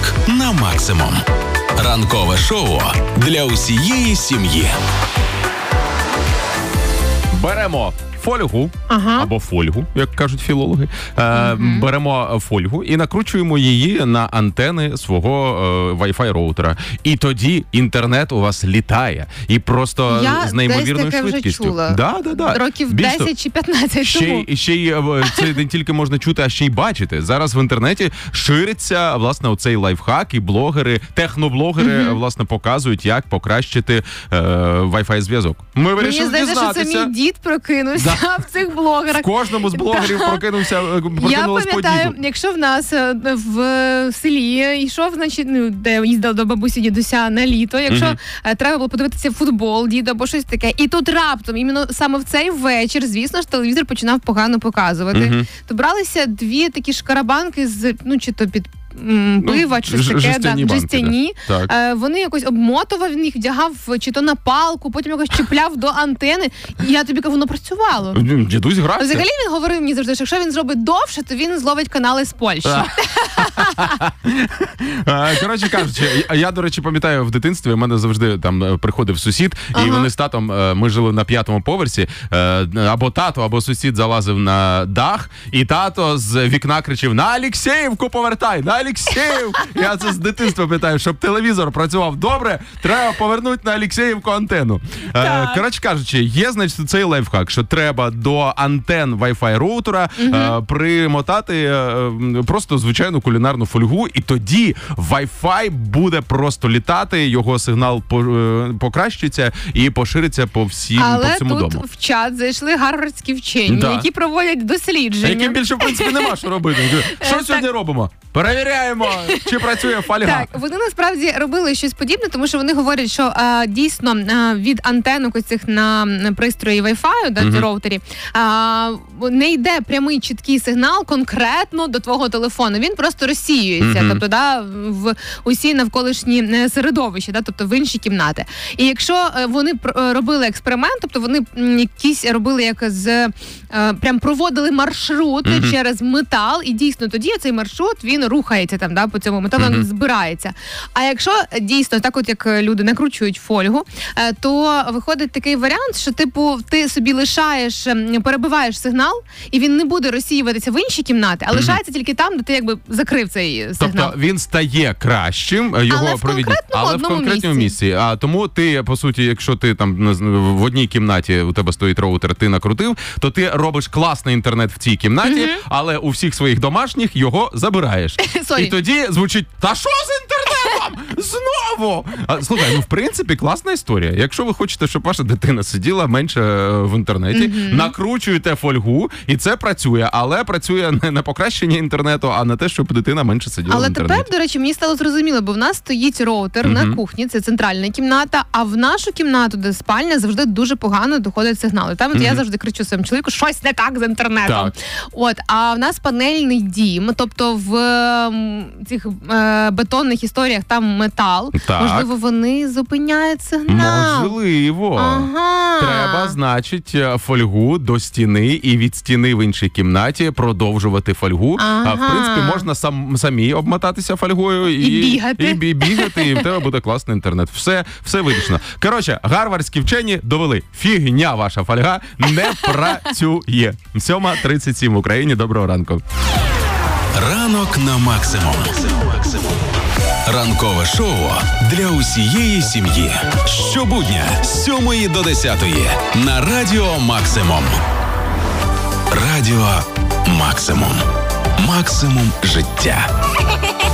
Ранок на максимум. Ранкове шоу для усієї сім'ї. Беремо фольгу, або фольгу, як кажуть філологи. Беремо фольгу і накручуємо її на антени свого Wi-Fi роутера. І тоді інтернет у вас літає. І просто з неймовірною швидкістю. Я десь таке вже чула. Років 10 чи 15 тому. Ще й це не тільки можна чути, а ще й бачити. Зараз в інтернеті шириться, власне, оцей лайфхак, і блогери, техноблогери, власне, показують, як покращити Wi-Fi зв'язок. Ми вирішили дізнатися. Мені здається, що це мій дід прокинувся в цих блогерах. В кожному з блогерів прокинулась по діду. Я пам'ятаю, якщо в нас в селі йшов, значить, де їздив до бабусі дідуся на літо, якщо треба було подивитися футбол, діду або щось таке, і тут раптом, іменно саме в цей вечір, звісно ж, телевізор починав погано показувати, то бралися дві такі шкарабанки з, чи то під пива, чи таке, жестяні. Вони якось обмотував, їх вдягав чи то на палку, потім якось чіпляв до антени, і я тобі кажу, воно працювало. Дідусь грався. Взагалі він говорив мені завжди, що якщо він зробить довше, то він зловить канали з Польщі. Коротше кажучи, я, до речі, пам'ятаю, в дитинстві у мене завжди там приходив сусід, і вони з татом, ми жили на 5-му поверсі, або тато, або сусід залазив на дах, і тато з вікна кричив: "На Алексєєвку повертай! На Алексєєв!" Я це з дитинства питаю, щоб телевізор працював добре, треба повернути на Алексєєвку антенну. Коротше кажучи, є, значить, цей лайфхак, що треба до антен Wi-Fi роутера примотати просто звичайну кулінарну фольгу, і тоді Wi-Fi буде просто літати, його сигнал покращиться і пошириться по всьому дому. Але тут в чат зайшли гарвардські вчені, які проводять дослідження. Яким більше, в принципі, нема що робити. Що сьогодні робимо? Перевіряємо, чи працює фольга. Так, вони насправді робили щось подібне, тому що вони говорять, що дійсно від антенок ось цих на пристрої Wi-Fi, роутері, не йде прямий чіткий сигнал конкретно до твого телефону. Він просто розсіюється, тобто в усі навколишні середовища, тобто в інші кімнати. І якщо вони робили експеримент, тобто вони якісь робили прям проводили маршрут через метал, і дійсно тоді цей маршрут, він рухається там, по цьому металу, він збирається. А якщо дійсно, так от як люди накручують фольгу, то виходить такий варіант, що типу ти собі перебиваєш сигнал, і він не буде розсіюватися в інші кімнати, а лишається тільки там, де ти якби закрив цей сигнал. Тобто він стає кращим, його провідність, але в конкретному місці. А тому ти, по суті, якщо ти там в одній кімнаті у тебе стоїть роутер, ти накрутив, то ти робиш класний інтернет в цій кімнаті, але у всіх своїх домашніх його забираєш. І тоді звучить: "Та що з інтернетом? Знову!" Слухай, в принципі, класна історія. Якщо ви хочете, щоб ваша дитина сиділа менше в інтернеті, накручуєте фольгу, і це працює. Але працює не на покращення інтернету, а на те, щоб дитина менше сиділа в інтернеті. Але тепер, до речі, мені стало зрозуміло, бо в нас стоїть роутер на кухні, це центральна кімната, а в нашу кімнату, де спальня, завжди дуже погано доходить сигнал. І там я завжди кричу своєму чоловіку: "Щось не так з інтернетом". А в нас панельний дім, тобто в цих бетонних історіях там метал. Можливо, вони зупиняють сигнал. Можливо. Треба, значить, фольгу до стіни і від стіни в іншій кімнаті продовжувати фольгу. А в принципі, можна самі обмотатися фольгою і бігати, і в тебе буде класний інтернет. Все вирішено. Коротше, гарвардські вчені довели: фігня ваша фольга не працює. 7:37 в Україні. Доброго ранку. Ранок на максимум. Ранкове шоу для усієї сім'ї. Щобудня з 7 до 10 на Радіо Максимум. Радіо Максимум. Максимум життя.